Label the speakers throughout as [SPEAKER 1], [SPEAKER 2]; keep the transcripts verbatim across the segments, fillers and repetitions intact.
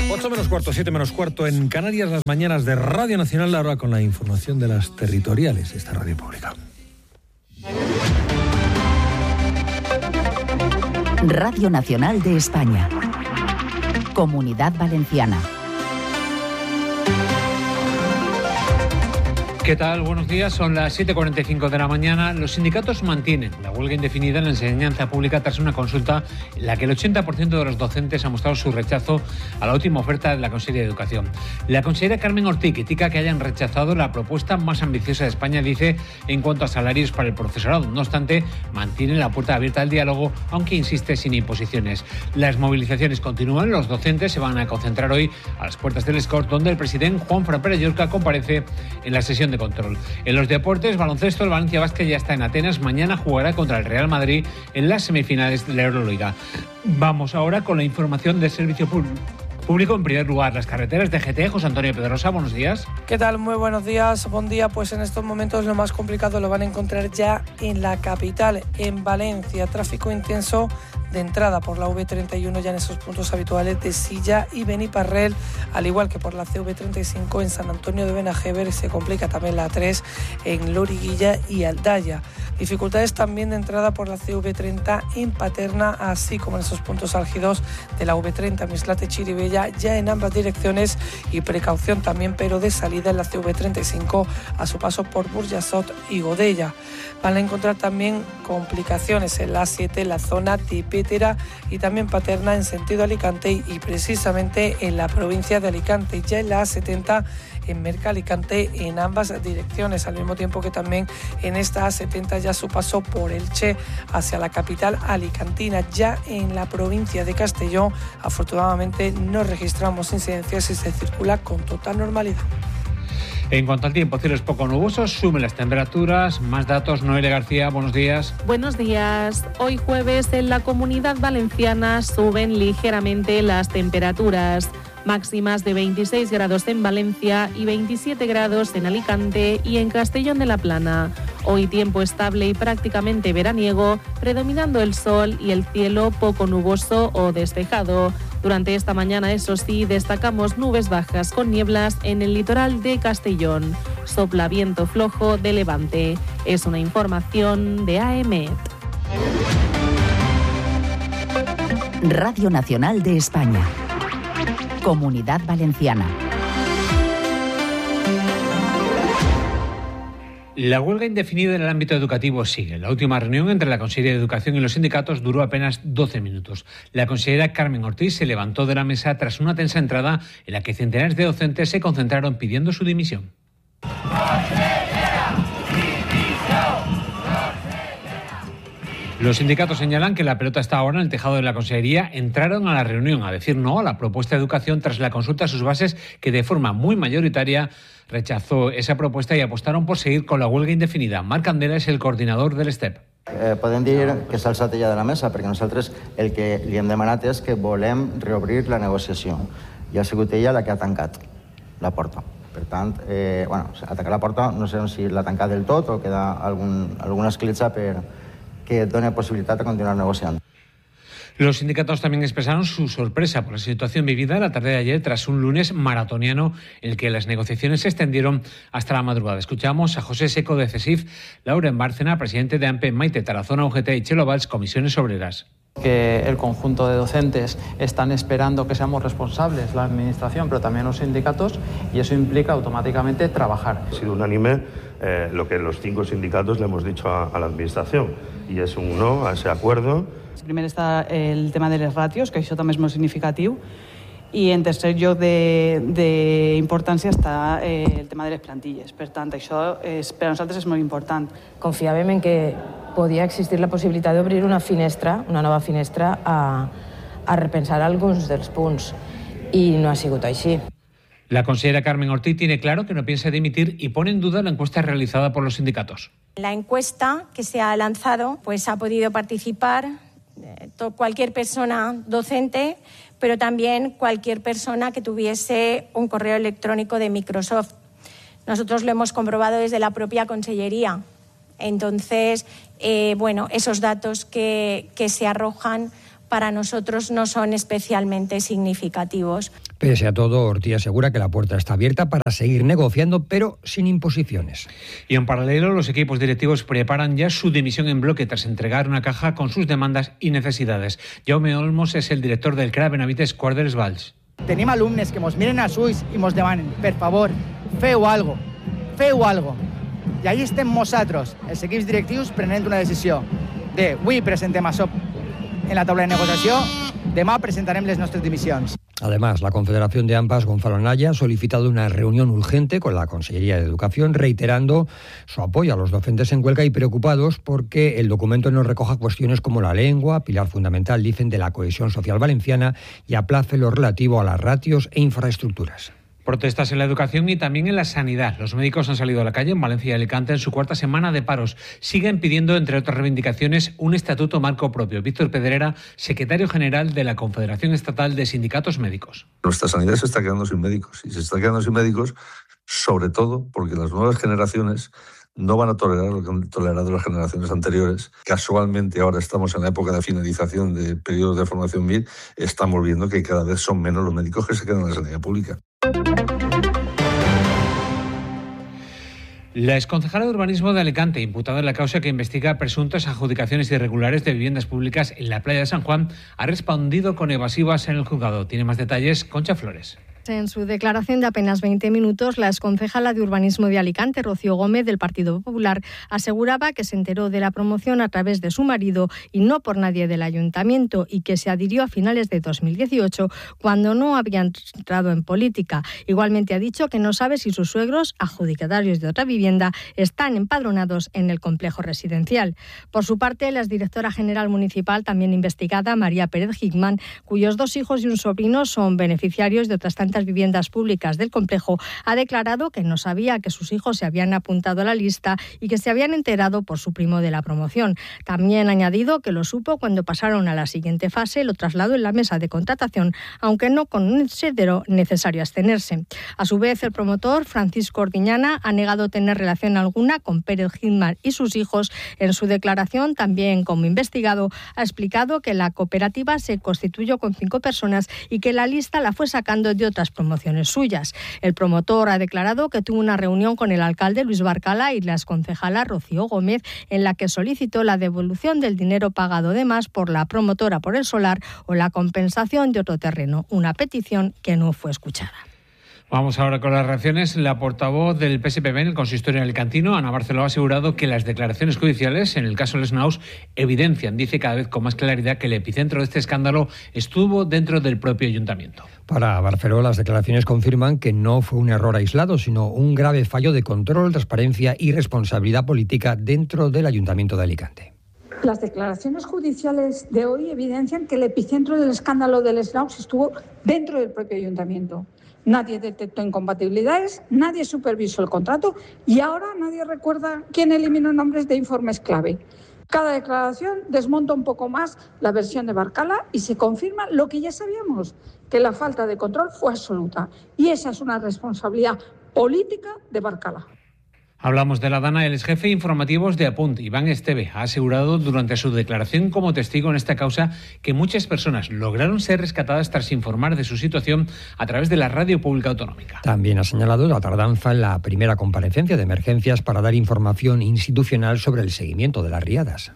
[SPEAKER 1] ocho menos cuarto, siete menos cuarto en Canarias, las mañanas de Radio Nacional, ahora con la información de las territoriales, esta radio pública.
[SPEAKER 2] Radio Nacional de España. Comunidad Valenciana.
[SPEAKER 3] ¿Qué tal? Buenos días. Son las siete cuarenta y cinco de la mañana. Los sindicatos mantienen la huelga indefinida en la enseñanza pública tras una consulta en la que el ochenta por ciento de los docentes ha mostrado su rechazo a la última oferta de la Consellería de Educación. La consejera Carmen Ortiz critica que hayan rechazado la propuesta más ambiciosa de España, dice, en cuanto a salarios para el profesorado. No obstante, mantiene la puerta abierta al diálogo, aunque insiste sin imposiciones. Las movilizaciones continúan. Los docentes se van a concentrar hoy a las puertas del Escort, donde el presidente Juanfran Pérez Llorca comparece en la sesión de control. En los deportes, baloncesto, el Valencia Basket ya está en Atenas. Mañana jugará contra el Real Madrid en las semifinales de la Euroliga. Vamos ahora con la información del servicio público. En primer lugar, las carreteras de G T. José Antonio Pedrosa, buenos días.
[SPEAKER 4] ¿Qué tal? Muy buenos días. Buen día. Pues en estos momentos lo más complicado lo van a encontrar ya en la capital, en Valencia. Tráfico intenso de entrada por la V treinta y uno ya en esos puntos habituales de Silla y Beniparrell, al igual que por la C V treinta y cinco en San Antonio de Benajever. Se complica también la A tres en Loriguilla y Aldaya. Dificultades también de entrada por la C V treinta en Paterna, así como en esos puntos álgidos de la V treinta Mislate-Chirivella, ya en ambas direcciones, y precaución también, pero de salida en la C V treinta y cinco a su paso por Burjasot y Godella. Van a encontrar también complicaciones en la A siete, en la zona de Pétera y también Paterna en sentido Alicante, y precisamente en la provincia de Alicante, ya en la A setenta en Merca Alicante en ambas direcciones, al mismo tiempo que también en esta A setenta ya su paso por Elche hacia la capital alicantina. Ya en la provincia de Castellón, afortunadamente no registramos incidencias y se circula con total normalidad.
[SPEAKER 3] En cuanto al tiempo, cielos poco nubosos, suben las temperaturas. Más datos, Noelia García, buenos días.
[SPEAKER 5] Buenos días. Hoy jueves en la Comunidad Valenciana suben ligeramente las temperaturas. Máximas de veintiséis grados en Valencia y veintisiete grados en Alicante y en Castellón de la Plana. Hoy tiempo estable y prácticamente veraniego, predominando el sol y el cielo poco nuboso o despejado. Durante esta mañana, eso sí, destacamos nubes bajas con nieblas en el litoral de Castellón. Sopla viento flojo de levante. Es una información de A E M E T.
[SPEAKER 2] Radio Nacional de España. Comunidad Valenciana.
[SPEAKER 3] La huelga indefinida en el ámbito educativo sigue. La última reunión entre la Consellería de Educación y los sindicatos duró apenas doce minutos. La consejera Carmen Ortiz se levantó de la mesa tras una tensa entrada en la que centenares de docentes se concentraron pidiendo su dimisión. Los sindicatos señalan que la pelota está ahora en el tejado de la Consellería. Entraron a la reunión a decir no a la propuesta de educación tras la consulta a sus bases, que de forma muy mayoritaria rechazó esa propuesta y apostaron por seguir con la huelga indefinida. Marc Candela és el coordinador del S T E P.
[SPEAKER 6] Eh, podem dir que s'ha alçat ja de la mesa, perquè nosaltres el que li hem demanat és que volem reobrir la negociació. I ha sigut ella la que ha tancat la porta. Per tant, eh, bueno, a tancar la porta no sé si l'ha tancat del tot o queda algun, alguna escletxa per que done posibilitat de continuar negociando.
[SPEAKER 3] Los sindicatos también expresaron su sorpresa por la situación vivida la tarde de ayer tras un lunes maratoniano en el que las negociaciones se extendieron hasta la madrugada. Escuchamos a José Seco de CESIF, Lauren Bárcena, presidente de AMPE, Maite Tarazona, U G T y Chelo Valls, Comisiones Obreras.
[SPEAKER 7] Que el conjunto de docentes están esperando que seamos responsables, la administración, pero también los sindicatos, y eso implica automáticamente trabajar.
[SPEAKER 8] Ha sido unánime eh, lo que los cinco sindicatos le hemos dicho a, a la administración, y es un no a ese acuerdo.
[SPEAKER 9] Primer està el tema de les ràtios, que això també és molt significatiu, i en tercer lloc d'importància està eh, el tema de les plantilles. Per tant, això és, per a nosaltres és molt important.
[SPEAKER 10] Confiàvem en que podia existir la possibilitat d'obrir una finestra, una nova finestra, a, a repensar alguns dels punts, i no ha sigut així.
[SPEAKER 3] La consejera Carmen Ortiz tiene claro que no piensa dimitir y pone en duda la encuesta realizada por los sindicatos.
[SPEAKER 11] La encuesta que se ha lanzado, pues ha podido participar cualquier persona docente, pero también cualquier persona que tuviese un correo electrónico de Microsoft. Nosotros lo hemos comprobado desde la propia Consellería. Entonces, eh, bueno, esos datos que, que se arrojan para nosotros no son especialmente significativos.
[SPEAKER 12] Pese a todo, Ortí asegura que la puerta está abierta para seguir negociando, pero sin imposiciones.
[SPEAKER 3] Y en paralelo, los equipos directivos preparan ya su dimisión en bloque tras entregar una caja con sus demandas y necesidades. Jaume Olmos es el director del C R A Benavites Quadres Valls.
[SPEAKER 13] Tenim alumnes que mos miren als ulls i mos demanen, per favor, feu algo, feu algo. I ahí estem nosaltres, els equips directius, prenent una decisió de avui presentem això en la taula de negociació, demà presentarem les nostres dimissions.
[SPEAKER 12] Además, la Confederación de AMPAs, Gonzalo Anaya, ha solicitado una reunión urgente con la Consellería de Educación, reiterando su apoyo a los docentes en huelga y preocupados porque el documento no recoja cuestiones como la lengua, pilar fundamental, dicen, de la cohesión social valenciana, y aplace lo relativo a las ratios e infraestructuras.
[SPEAKER 3] Protestas en la educación y también en la sanidad. Los médicos han salido a la calle en Valencia y Alicante en su cuarta semana de paros. Siguen pidiendo, entre otras reivindicaciones, un estatuto marco propio. Víctor Pedrera, secretario general de la Confederación Estatal de Sindicatos Médicos.
[SPEAKER 14] Nuestra sanidad se está quedando sin médicos y se está quedando sin médicos sobre todo porque las nuevas generaciones no van a tolerar lo que han tolerado las generaciones anteriores. Casualmente ahora estamos en la época de finalización de periodos de formación M I R, estamos viendo que cada vez son menos los médicos que se quedan en la sanidad pública.
[SPEAKER 3] La exconcejala de Urbanismo de Alicante, imputada en la causa que investiga presuntas adjudicaciones irregulares de viviendas públicas en la playa de San Juan, ha respondido con evasivas en el juzgado. Tiene más detalles Concha Flores.
[SPEAKER 15] En su declaración de apenas veinte minutos, la exconcejala de Urbanismo de Alicante, Rocío Gómez, del Partido Popular, aseguraba que se enteró de la promoción a través de su marido y no por nadie del ayuntamiento, y que se adhirió a finales de dos mil dieciocho, cuando no había entrado en política. Igualmente ha dicho que no sabe si sus suegros, adjudicatarios de otra vivienda, están empadronados en el complejo residencial. Por su parte, la exdirectora general municipal, también investigada, María Pérez Hickman, cuyos dos hijos y un sobrino son beneficiarios de otras tantas viviendas públicas del complejo, ha declarado que no sabía que sus hijos se habían apuntado a la lista y que se habían enterado por su primo de la promoción. También ha añadido que lo supo cuando pasaron a la siguiente fase, lo trasladó en la mesa de contratación, aunque no con un considero necesario abstenerse. A su vez, el promotor, Francisco Ordiñana, ha negado tener relación alguna con Pérez Hickman y sus hijos. En su declaración, también como investigado, ha explicado que la cooperativa se constituyó con cinco personas y que la lista la fue sacando de otras promociones suyas. El promotor ha declarado que tuvo una reunión con el alcalde Luis Barcala y la exconcejala Rocío Gómez, en la que solicitó la devolución del dinero pagado de más por la promotora por el solar o la compensación de otro terreno, una petición que no fue escuchada.
[SPEAKER 3] Vamos ahora con las reacciones. La portavoz del P S P B en el consistorio alicantino, Ana Barceló, ha asegurado que las declaraciones judiciales en el caso Les Naus evidencian, dice cada vez con más claridad, que el epicentro de este escándalo estuvo dentro del propio ayuntamiento.
[SPEAKER 12] Para Barceló, las declaraciones confirman que no fue un error aislado, sino un grave fallo de control, transparencia y responsabilidad política dentro del Ayuntamiento de Alicante.
[SPEAKER 16] Las declaraciones judiciales de hoy evidencian que el epicentro del escándalo de Les Naus estuvo dentro del propio ayuntamiento. Nadie detectó incompatibilidades, nadie supervisó el contrato y ahora nadie recuerda quién eliminó nombres de informes clave. Cada declaración desmonta un poco más la versión de Barcala y se confirma lo que ya sabíamos, que la falta de control fue absoluta. Y esa es una responsabilidad política de Barcala.
[SPEAKER 3] Hablamos de la Dana. El exjefe de informativos de Apunt, Iván Esteve, ha asegurado durante su declaración como testigo en esta causa que muchas personas lograron ser rescatadas tras informar de su situación a través de la radio pública autonómica.
[SPEAKER 12] También ha señalado la tardanza en la primera comparecencia de emergencias para dar información institucional sobre el seguimiento de las riadas.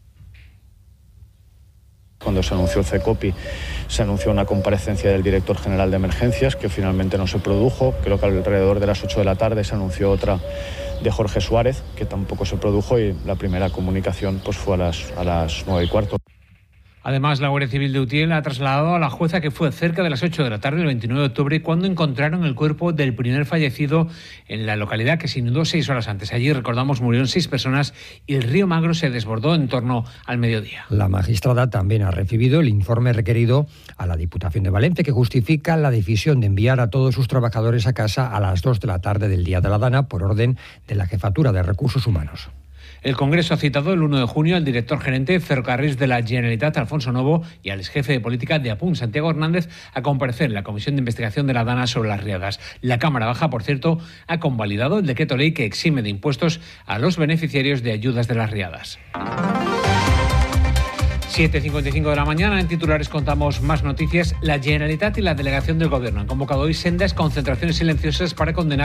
[SPEAKER 17] Cuando se anunció el CECOPI, se anunció una comparecencia del director general de emergencias, que finalmente no se produjo. Creo que alrededor de las ocho de la tarde se anunció otra de Jorge Suárez, que tampoco se produjo, y la primera comunicación pues fue a las, a las nueve y cuarto.
[SPEAKER 3] Además, la Guardia Civil de Utiel ha trasladado a la jueza que fue cerca de las ocho de la tarde del veintinueve de octubre cuando encontraron el cuerpo del primer fallecido en la localidad, que se inundó seis horas antes. Allí, recordamos, murieron seis personas y el río Magro se desbordó en torno al mediodía.
[SPEAKER 12] La magistrada también ha recibido el informe requerido a la Diputación de Valencia, que justifica la decisión de enviar a todos sus trabajadores a casa a las dos de la tarde del día de la Dana por orden de la Jefatura de Recursos Humanos.
[SPEAKER 3] El Congreso ha citado el uno de junio al director gerente de Ferrocarriles de la Generalitat, Alfonso Novo, y al exjefe de política de Apunt, Santiago Hernández, a comparecer en la Comisión de Investigación de la Dana sobre las riadas. La Cámara Baja, por cierto, ha convalidado el decreto ley que exime de impuestos a los beneficiarios de ayudas de las riadas. siete cincuenta y cinco de la mañana, en titulares contamos más noticias. La Generalitat y la delegación del Gobierno han convocado hoy sendas concentraciones silenciosas para condenar